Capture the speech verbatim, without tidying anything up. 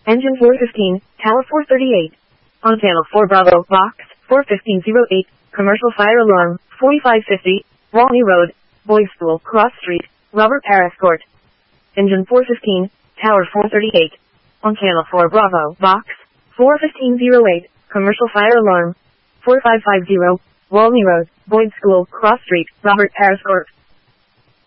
Engine four fifteen, Tower four thirty-eight. On channel four Bravo, box, four fifteen oh eight, commercial fire alarm, forty-five fifty, Walney Road, Boys School, Cross Street, Robert Paris Court. Engine four fifteen, Tower four thirty-eight. On channel four Bravo, box, four fifteen oh eight, commercial fire alarm, forty-five fifty, Walney Road, Boys School, Cross Street, Robert Paris Court.